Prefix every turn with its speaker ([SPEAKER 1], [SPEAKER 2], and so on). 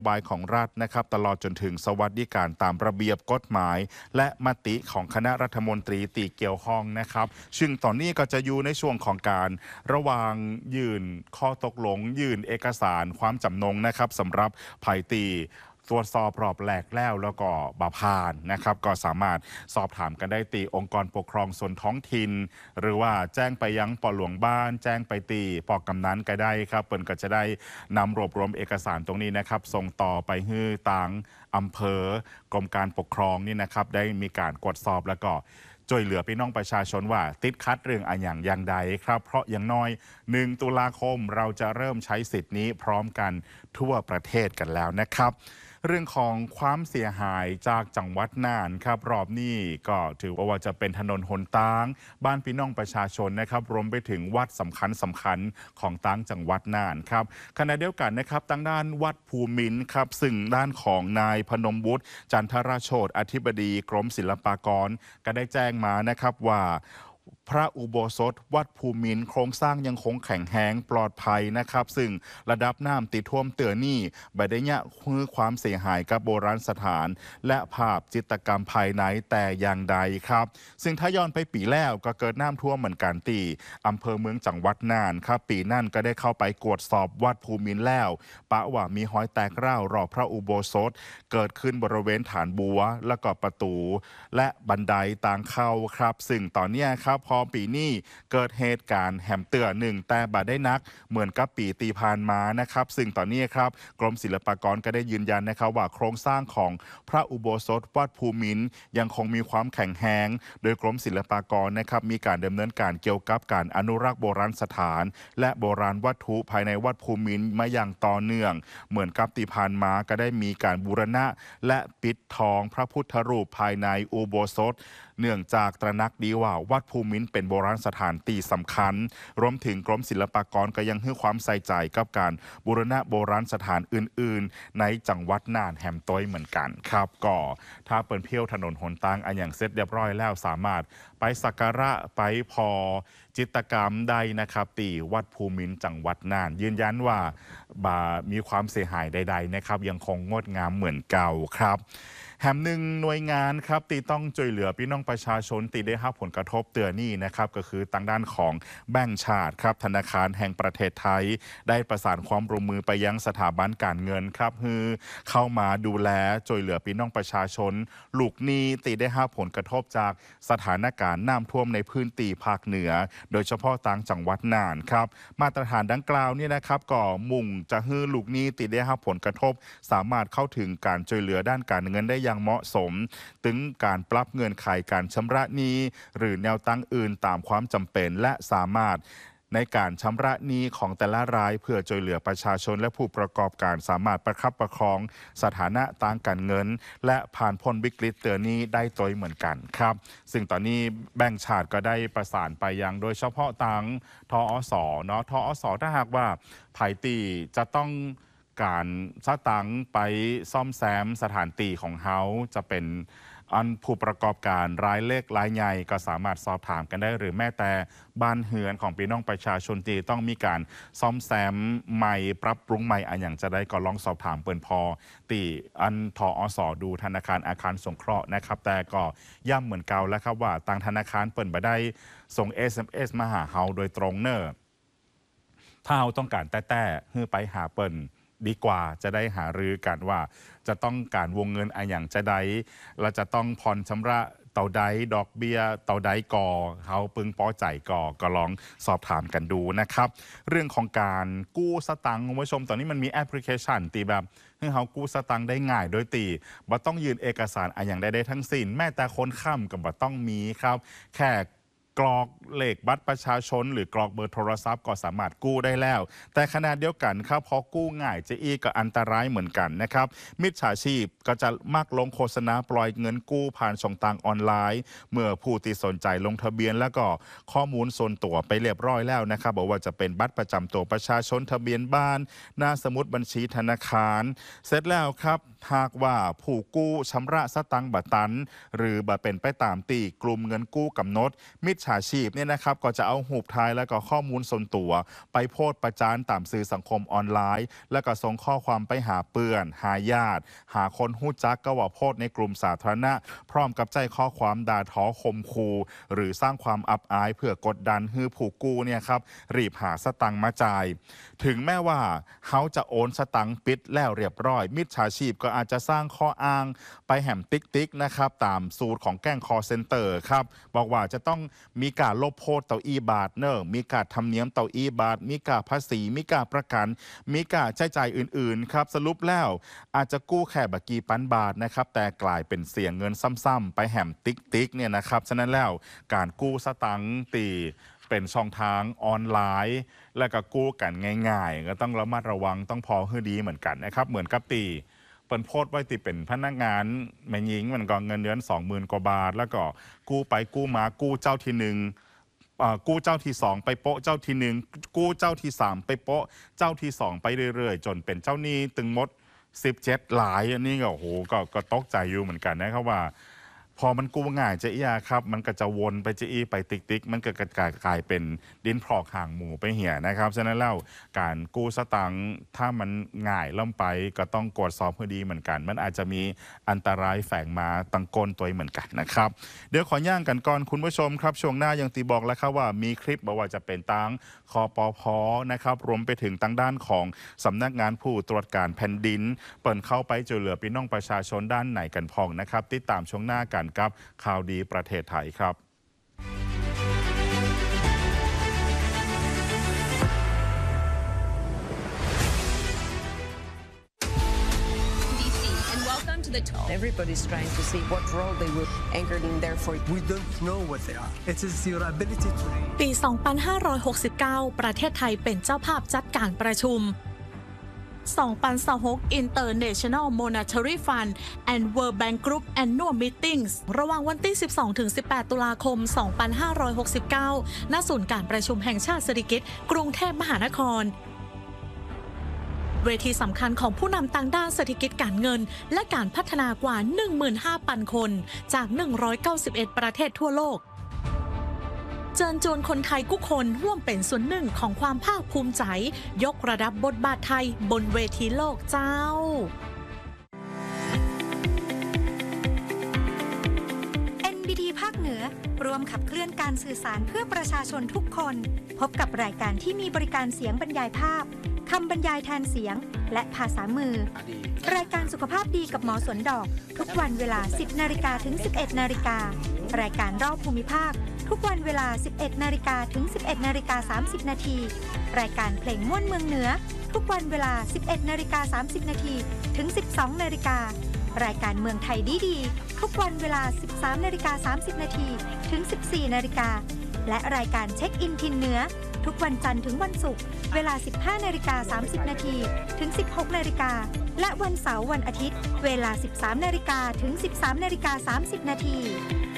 [SPEAKER 1] บายของรัฐนะครับตลอดจนถึงสวัสดิการตามระเบียบกฎหมายและมติของคณะรัฐมนตรีตีเกี่ยวข้องนะครับซึ่งตอนนี้ก็จะอยู่ในช่วงของการระหว่างยื่นข้อตกลงยื่นเอกสารความจำนงนะครับสำหรับไผ่ตีตรวจสอบรอบแรกแล้วก็บาพานนะครับก็สามารถสอบถามกันได้ตีองค์กรปกครองส่วนท้องถิ่นหรือว่าแจ้งไปยังปหลวงบ้านแจ้งไปตีปกำนันก็ได้ครับเปิ่นก็จะได้นำรวบรวมเอกสารตรงนี้นะครับส่งต่อไปให้ต่างอำเภอกรมการปกครองนี่นะครับได้มีการกดสอบแล้วก็ช่วยเหลือพี่น้องประชาชนว่าติดคัดเรื่องอย่างใดครับเพราะอย่างน้อย1 ตุลาคมเราจะเริ่มใช้สิทธิ์นี้พร้อมกันทั่วประเทศกันแล้วนะครับเรื่องของความเสียหายจากจังหวัดน่านครับรอบนี้ก็ถือว่าจะเป็นถนนหนทางบ้านพี่น้องประชาชนนะครับรวมไปถึงวัดสำคัญของต่างจังหวัดน่านครับขณะเดียวกันนะครับทางด้านวัดภูมินทร์ครับซึ่งด้านของนายพนมวุฒิจันทรโชติอธิบดีกรมศิลปากรก็ได้แจ้งมานะครับว่าพระอุโบสถวัดภูมินทร์โครงสร้างยังคงแข็งแรงปลอดภัยนะครับซึ่งระดับน้ำติดท่วมเตือนี่บ่ได้ยะคือความเสียหายกับโบราณสถานและภาพจิตรกรรมภายในแต่อย่างใดครับซึ่งถ้าย้อนไปปีแล้วก็เกิดน้ำท่วมเหมือนกันตีอำเภอเมืองจังหวัดน่านครับปีนั่นก็ได้เข้าไปกวดสอบวัดภูมินทร์แล้วปะว่ามีหอยแตกร้าวรอบพระอุโบสถเกิดขึ้นบริเวณฐานบัวและก็ประตูและบันไดต่างเข้าครับซึ่งตอนนี้ครับพอปีนี้เกิดเหตุการณ์แหมเตือหนึ่งแต่บาได้นักเหมือนกับปีตีพานมานะครับซึ่งตอนนี้ครับกรมศิลปากรก็ได้ยืนยันนะครับว่าโครงสร้างของพระอุโบสถวัดภูมินทร์ยังคงมีความแข็งแรงโดยกรมศิลปากรนะครับมีการดำเนินการเกี่ยวกับการอนุรักษ์โบราณสถานและโบราณวัตถุภายในวัดภูมินทร์มาอย่างต่อเนื่องเหมือนกับตีพานมาก็ได้มีการบูรณะและปิดทองพระพุทธรูปภายในอุโบสถเนื่องจากตระหนักดีว่าวัดภูมินทร์เป็นโบราณสถานที่สำคัญรวมถึงกรมศิลปากรก็ยังให้ความใส่ใจกับการบูรณะโบราณสถานอื่นๆในจังหวัดน่านแหมต้อยเหมือนกันครับก็ถ้าเปิดเพี้ยวถนนหนทางอันอย่างเสร็จเรียบร้อยแล้วสามารถไปสักการะไปพอจิตรกรรมได้นะครับตีวัดภูมินทร์จังหวัดน่านยืนยันว่ามีความเสียหายใดๆนะครับยังคงงดงามเหมือนเก่าครับแหมหนึ่งหน่วยงานครับตีต้องช่วยเหลือพี่น้องประชาชนตีได้รับผลกระทบเตือนนี่นะครับก็คือทางด้านของแบงก์ชาติครับธนาคารแห่งประเทศไทยได้ประสานความร่วมมือไปยังสถาบันการเงินครับคือเข้ามาดูแลช่วยเหลือพี่น้องประชาชนลูกหนี้ตีได้รับผลกระทบจากสถานการณ์น้ำท่วมในพื้นที่ภาคเหนือโดยเฉพาะต่างจังหวัดน่านครับมาตรฐานดังกล่าวนี่นะครับก็มุ่งจะให้ลูกหนี้ตีได้รับผลกระทบสามารถเข้าถึงการช่วยเหลือด้านการเงินได้อย่างเหมาะสมถึงการปรับเงื่อนไขการชำระหนี้หรือแนวตั้งอื่นตามความจำเป็นและสามารถในการชำระหนี้ของแต่ละรายเพื่อช่วยเหลือประชาชนและผู้ประกอบการสามารถประคับประคองสถานะทางการเงินและผ่านพ้นวิกฤตเตือนนี้ได้โดยเหมือนกันครับซึ่งตอนนี้แบงก์ชาติก็ได้ประสานไปยังโดยเฉพาะทางทอสเนาะทอสถ้าหากว่าไผ่ตีจะต้องการสตังไปซ่อมแซมสถานที่ของเฮาจะเป็นอันผู้ประกอบการรายเล็กรายใหญ่ก็สามารถสอบถามกันได้หรือแม้แต่บ้านเฮือนของพี่น้องประชาชนที่ต้องมีการซ่อมแซมใหม่ปรับปรุงใหม่อันอย่างจะได้ก็ลองสอบถามเปิ่นพอตีอันทอสดูธนาคารอาคารสงเคราะห์นะครับแต่ก็ย่ำเหมือนเก่าแล้วครับว่าต่างธนาคารเปิ่นบ่ได้ส่ง SMS มาหาเฮาโดยตรงเนอะถ้าเราต้องการแต่ให้ไปหาเปิ่นดีกว่าจะได้หารือกันว่าจะต้องการวงเงินอันอย่างจะได้เราจะต้องผ่อนชำระเต่าใดดอกเบี้ยเต่าใดก่อเขาปึงป้อใจก่อก็ลองสอบถามกันดูนะครับเรื่องของการกู้สตังค์คุณผู้ชมตอนนี้มันมีแอปพลิเคชันตีแบบให้เขากู้สตังค์ได้ง่ายโดยตีบ่ต้องยืนเอกสารอันอย่างใดทั้งสิ้นแม้แต่คนค้ำกับบ่ต้องมีครับแค่กรอกเลขบัตรประชาชนหรือกรอกเบอร์โทรศัพท์ก็สามารถกู้ได้แล้วแต่ขณะเดียวกันครับพอกู้ง่ายจะอีกก็อันตรายเหมือนกันนะครับมิจฉาชีพก็จะมักลงโฆษณาปล่อยเงินกู้ผ่านช่องทางออนไลน์เมื่อผู้ที่สนใจลงทะเบียนแล้วก็ข้อมูลส่วนตัวไปเรียบร้อยแล้วนะครับบอกว่าจะเป็นบัตรประจำตัวประชาชนทะเบียนบ้านหน้าสมุดบัญชีธนาคารเสร็จแล้วครับหากว่าผู้กู้ชำระสตังค์บัตันหรือบ่เป็นไปตามตีกลุ่มเงินกู้กำหนดมิจฉาาชีพเนี่ยนะครับก็จะเอาหูปถ่ายแล้วก็ข้อมูลส่วนตัวไปโพสต์ประจานตามสื่อสังคมออนไลน์แล้วก็ส่งข้อความไปหาเปื่อนหาญาติหาคนหู้จักก็ว่าโพสต์ในกลุ่มสาธารณะพร้อมกับใจข้อความด่าทอข่มขู่หรือสร้างความอับอายเพื่อกดดันให้ผู้กู้เนี่ยครับรีบหาสตังค์มาจ่ายถึงแม้ว่าเขาจะโอนสตังค์ปิดแล้วเรียบร้อยมิจฉาชีพก็อาจจะสร้างข้ออ้างไปแหมติ๊กนะครับตามสูตรของแก๊งคอลเซ็นเตอร์ครับบอกว่าจะต้องมีการลบโพสต์เต่าอีบาทเนอะมีการทำเนียมเต่าอีบาทมีการภาษีมีการประกันมีการใช้จ่ายอื่นๆครับสรุปแล้วอาจจะกู้แค่บักกี่ปันบาทนะครับแต่กลายเป็นเสียเงินซ้ำๆไปแหมติ๊กเนี่ยนะครับฉะนั้นแล้วการกู้สตังค์ตีเป็นช่องทางออนไลน์และก็กู้กันง่ายๆก็ต้องระมัดระวังต้องพอให้ดีเหมือนกันนะครับเหมือนกับตีเปิดโพสต์ไว้ติเป็นพนักงานแม่หญิงมันก็เงินเดือน 20,000 กว่าบาทแล้วก็กู้ไปกู้มากู้เจ้าที่หนึ่งกู้เจ้าที่2ไปโปะเจ้าที่1กู้เจ้าที่3ไปโปะเจ้าที่2ไปเรื่อยๆจนเป็นเจ้าหนี้ตึงมด17หลายอันนี้ก็โอ้โหก็ตกใจอยู่เหมือนกันนะครับว่าพอมันกู้ง่ายจะอีครับมันก็จะวนไปจะอีไปติ๊กมันก็กลายเป็นดินพอกห่างหมู่ไปเหี่ยนะครับฉะนั้นแล้วการกู้สตังค์ถ้ามันง่ายล่ำไปก็ต้องกดสอบให้ดีเหมือนกันมันอาจจะมีอันตรายแฝงมาตังก้นตัวเหมือนกันนะครับเดี๋ยวขอย่างกันก่อนคุณผู้ชมครับช่วงหน้ายังตีบอกแล้วครับว่ามีคลิปบอกว่าจะเป็นตังคปพ.นะครับรวมไปถึงทางด้านของสำนักงานผู้ตรวจการแผ่นดินเปิดเข้าไปช่วยเหลือพี่น้องประชาชนด้านไหนกันพองนะครับติดตามช่วงหน้ากันกับข่าวดีประเทศไทยครับ
[SPEAKER 2] Everybody's trying to see what role they would anchor in there for.
[SPEAKER 3] We don't know what they are. It is your ability to read.
[SPEAKER 4] ปี 2569 ประเทศไทยเป็นเจ้าภาพจัดการประชุม2026 International Monetary Fund and World Bank Group Annual Meetings ระหว่างวันที่ 12-18 ตุลาคม 2569 ณ ศูนย์การประชุมแห่งชาติสิริกิติ์กรุงเทพมหานครเวทีสำคัญของผู้นำต่างด้านเศรษฐกิจการเงินและการพัฒนากว่า 15,000 คนจาก 191 ประเทศทั่วโลกเชิญชวนคนไทยทุกคนร่วมเป็นส่วนหนึ่งของความภาคภูมิใจยกระดับบทบาทไทยบนเวทีโลกเจ้า
[SPEAKER 5] NBD ภาคเหนือรวมขับเคลื่อนการสื่อสารเพื่อประชาชนทุกคนพบกับรายการที่มีบริการเสียงบรรยายภาพคำบรรยายแทนเสียงและภาษามือรายการสุขภาพดีกับหมอสวนดอกทุกวันเวลา 10 นาฬิกาถึง 11 นาฬิการายการรอบภูมิภาคทุกวันเวลา 11 นาฬิกาถึง 11 นาฬิกา 30 นาทีรายการเพลงม่วนเมืองเหนือทุกวันเวลา 11 นาฬิกา 30 นาทีถึง 12 นาฬิการายการเมืองไทยดีทุกวันเวลา 13 นาฬิกา 30 นาทีถึง 14 นาฬิกาและรายการเช็คอินทินเหนือทุกวันจันทร์ถึงวันศุกร์เวลา 15 นาฬิกา 30 นาทีถึง 16 นาฬิกาและวันเสาร์วันอาทิตย์เวลา 13 นาฬิกาถึง 13 นาฬิกา 30 นาที